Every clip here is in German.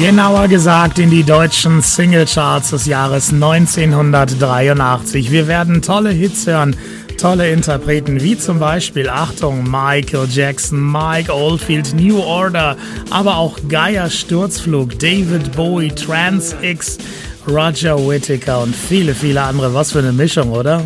Genauer gesagt in die deutschen Singlecharts des Jahres 1983. Wir werden tolle Hits hören, tolle Interpreten, wie zum Beispiel, Achtung, Michael Jackson, Mike Oldfield, New Order, aber auch Gaia Sturzflug, David Bowie, Trans X, Roger Whittaker und viele, viele andere. Was für eine Mischung, oder?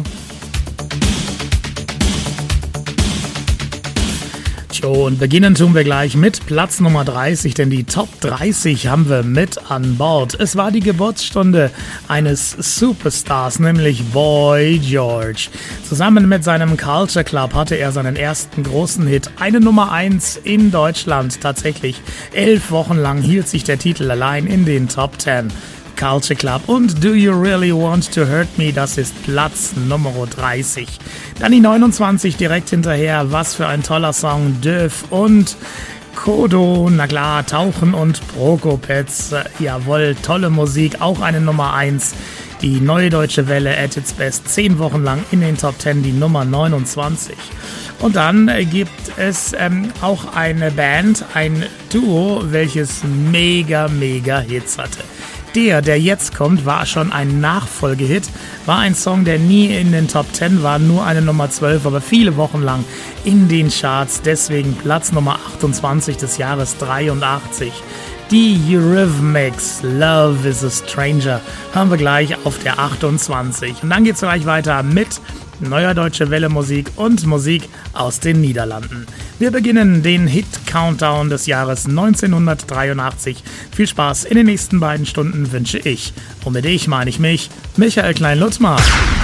Und beginnen tun wir gleich mit Platz Nummer 30, denn die Top 30 haben wir mit an Bord. Es war die Geburtsstunde eines Superstars, nämlich Boy George. Zusammen mit seinem Culture Club hatte er seinen ersten großen Hit, eine Nummer 1 in Deutschland. Tatsächlich 11 Wochen lang hielt sich der Titel allein in den Top 10. Culture Club und Do You Really Want to Hurt Me, das ist Platz Nummer 30. Dann die 29 direkt hinterher, was für ein toller Song, Döf und Kodo, na klar, Tauchen und Prokopetz, jawohl, tolle Musik, auch eine Nummer 1. Die Neue Deutsche Welle at its best, 10 Wochen lang in den Top 10, die Nummer 29. Und dann gibt es auch eine Band, ein Duo, welches mega Hits hatte. Der jetzt kommt, war schon ein Nachfolgehit, war ein Song, der nie in den Top 10 war, nur eine Nummer 12, aber viele Wochen lang in den Charts, deswegen Platz Nummer 28 des Jahres 83. Die Eurythmics, Love is a Stranger, haben wir gleich auf der 28. Und dann geht's gleich weiter mit Neuer Deutsche Welle Musik und Musik aus den Niederlanden. Wir beginnen den Hit-Countdown des Jahres 1983. Viel Spaß in den nächsten beiden Stunden wünsche ich. Und mit ich meine ich mich, Michael Klein-Lutzmer.